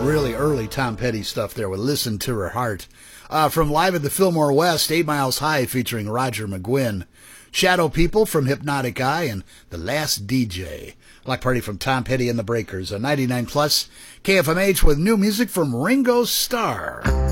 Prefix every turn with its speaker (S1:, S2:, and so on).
S1: Really early Tom Petty stuff there with Listen to Her Heart. From Live at the Fillmore West, 8 Miles High featuring Roger McGuinn. Shadow People from Hypnotic Eye and The Last DJ. Block Party from Tom Petty and the Breakers. A 99 Plus KFMH with new music from Ringo Starr.